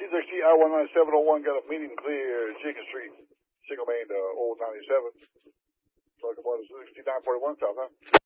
CZXT I-19701 got a meeting clear, Chicken Street, single main to Old 97. Talking about 6941 south, huh?